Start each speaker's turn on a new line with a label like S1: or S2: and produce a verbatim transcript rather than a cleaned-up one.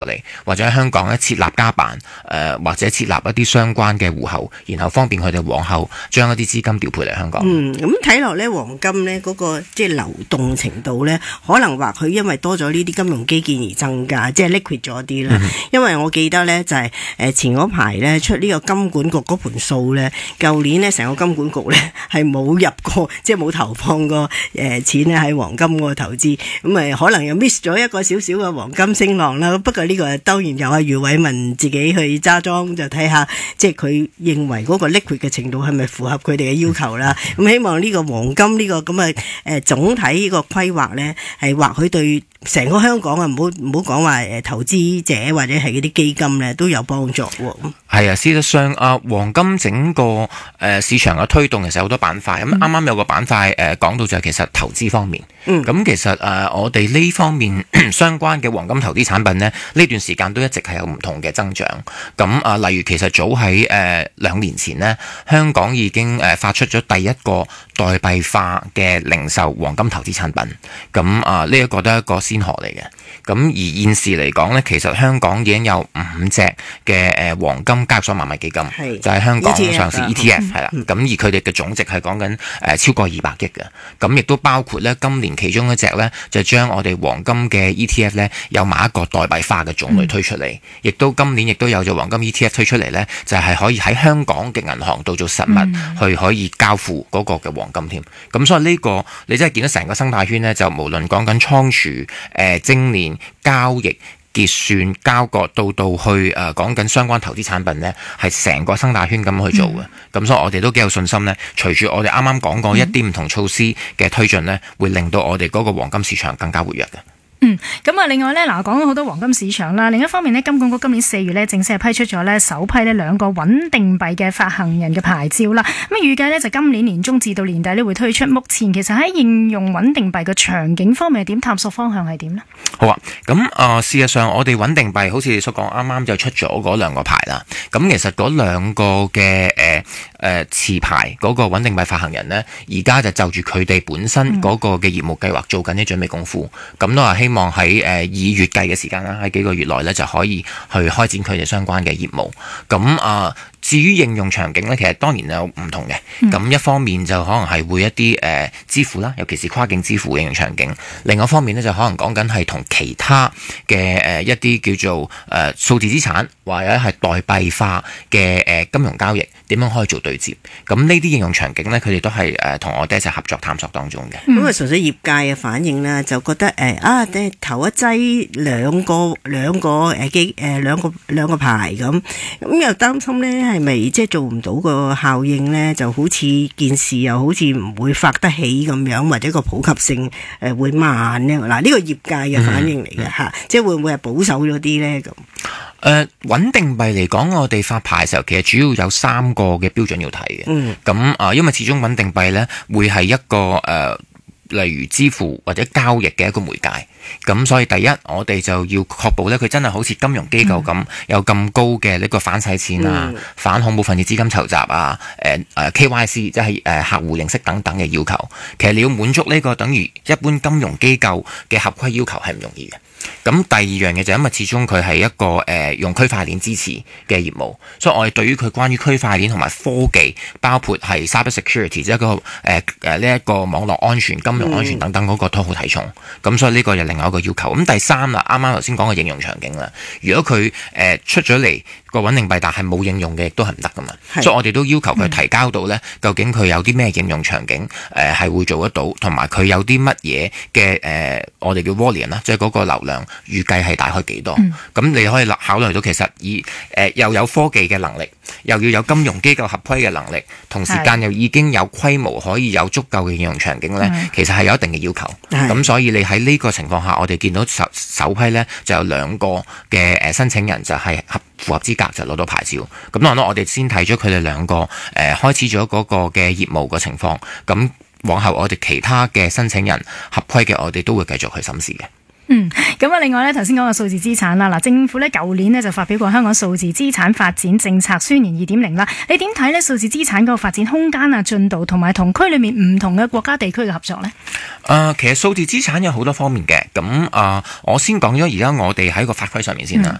S1: 嚟，或者喺香港咧設立家辦，誒、呃、或者設立一啲相關嘅戶口，然後方便佢哋往後將一啲資金調配嚟香港。
S2: 嗯，咁睇落咧，黃金咧嗰個即係流動程度咧，可能或許因為多咗呢啲金融基建而增加，即係 liquid 咗啲啦。嗯、因為我記得咧就係、是、誒前嗰排咧出呢個金管局嗰盤數咧，舊年咧成個金管局咧係冇入過，即係冇投放過誒錢咧喺黃金嗰個投資，咁誒可能又 miss 咗一個少少嘅黃金升浪啦。不過呢個當然由阿余偉文自己去揸莊就睇下，即係佢認為嗰個 liquid 嘅程度係咪符合佢哋嘅要求啦。咁、嗯、希望呢個黃金呢個咁嘅誒總體呢個規劃咧，係或許對成個香港啊，唔好唔好講話誒投資者或者係嗰啲基金咧都有幫助喎。
S1: 係啊，事實上啊，黃金整個誒、呃、市場嘅推動其實好多板塊。咁啱啱有個板塊誒講到就係其實投資方面。嗯。咁其實誒、呃、我哋呢方面相關嘅黃金投資產品呢，呢段時間都一直係有唔同嘅增長。咁啊、呃，例如其實早喺誒兩年前呢，香港已經誒發出咗第一個代幣化嘅零售黃金投資產品。咁啊，呢一個都係一個先河嚟嘅。咁而現時嚟講呢，其實香港已經有五隻嘅誒黃金交易所買賣基金，是就係香港上市 E T F 係啦。咁、嗯、而佢哋嘅總值係講緊誒超過二百億嘅。咁亦都包括咧今年其中一隻咧，就將我哋黃金嘅 E T F 咧有買一個代幣化嘅種類推出嚟，亦、嗯、都今年亦都有咗黃金 E T F 推出嚟咧，就係、是、可以喺香港嘅銀行度做實物、嗯、去可以交付嗰個嘅黃金添。咁所以呢、這個你真係見到成個生態圈咧，就無論講緊倉儲、誒精煉、交易、結算、交割到到去誒講緊相關投資產品呢，係成個生態圈咁去做嘅。咁、嗯、所以我哋都幾有信心呢，隨住我哋啱啱講過一啲唔同措施嘅推進呢，會令到我哋嗰個黃金市場更加活躍嘅。
S3: 嗯，咁啊，另外咧，嗱，講咗好多黃金市場啦。另一方面呢，金管局今年四月咧正式係批出咗咧首批呢兩個穩定幣嘅發行人嘅牌照啦。咁啊，預計呢就今年年中至到年底呢會推出。目前其實喺應用穩定幣嘅場景方面係點？探索方向係點呢？
S1: 好啊，咁啊、呃，事實上我哋穩定幣好似你所講，啱啱就出咗嗰兩個牌啦。咁其實嗰兩個嘅誒誒持牌嗰個穩定幣發行人呢，而家就就住佢哋本身嗰個嘅業務計劃做緊啲準備功夫。咁都係希望喺誒以月計嘅時間啦，喺幾個月內咧就可以去開展佢哋相關嘅業務。咁啊、呃，至於應用場景咧，其實當然有唔同嘅。咁、嗯、一方面就可能係會一啲誒、呃、支付啦，尤其是跨境支付嘅應用場景。另外一方面咧，就可能講緊係同其他嘅誒、呃、一啲叫做誒、呃、數字資產或者係代幣化嘅誒、呃、金融交易點樣可以做對接。咁呢啲應用場景咧，佢哋都係誒同我哋一齊合作探索當中嘅。
S2: 咁啊、嗯，純粹業界嘅反應咧，就覺得誒、呃、啊，誒頭一劑兩個兩個誒機誒兩個兩個牌咁，咁又擔心咧係咪即係做唔到個效應咧？就好似件事又好似唔會發得起咁樣，或者個普及性誒會慢咧。嗱，呢個業界嘅反應嚟嘅嚇，嗯、即係會唔會係保守咗啲咧咁？誒、
S1: 呃、穩定幣嚟講，我哋發牌嘅時候其實主要有三個嘅標準要睇嘅。嗯，咁啊、呃，因為始終穩定幣咧會係一個誒。呃例如支付或者交易嘅一個媒介，咁所以第一我哋就要確保咧，佢真係好似金融機構咁、嗯、有咁高嘅呢個反洗錢啊、嗯、反恐怖分子資金籌集啊、誒、呃、誒 K Y C 即係誒客戶認識等等嘅要求。其實你要滿足呢個等於一般金融機構嘅合規要求係唔容易嘅。咁第二樣嘢就因為始終佢係一個誒、呃、用區塊鏈支持嘅業務，所以我哋對於佢關於區塊鏈同埋科技，包括係 cyber security 即係一個誒誒呢一個網絡安全、金融安全等等嗰個都好睇重。咁、嗯、所以呢個就另外一個要求。咁第三啦，啱啱頭先講嘅應用場景啦，如果佢誒、呃、出咗嚟個穩定幣，但係冇應用嘅，亦都係唔得噶嘛。是所以我哋都要求佢提交到咧，嗯、究竟佢有啲咩應用場景誒係、呃、會做得到，同埋佢有啲乜嘢嘅誒我哋叫 volume 啦，即係嗰個流量。預計係大概幾多？咁、嗯、你可以考慮到其實以誒、呃、又有科技嘅能力，又要有金融機構合規嘅能力，同時間又已經有規模可以有足夠嘅應用場景咧，是其實係有一定嘅要求。咁是所以你喺呢個情況下，我哋見到首首批咧就有兩個嘅誒申請人就係合符合資格就攞到牌照。咁當然啦，我哋先睇咗佢哋兩個誒、呃、開始咗嗰個嘅業務嘅情況。咁往後我哋其他嘅申請人合規嘅，我哋都會繼續去審視嘅。
S3: 嗯，咁啊，另外咧，頭先講嘅數字資產啦，嗱，政府咧舊年咧就發表過香港數字資產發展政策宣言二點零啦。你點睇咧數字資產嗰個發展空間啊、進度，同埋同區裏面唔同嘅國家地區嘅合作咧？誒、呃，其實數字資產有好多方面嘅，咁啊、呃，我先講咗而家我哋喺個法規上面先啦。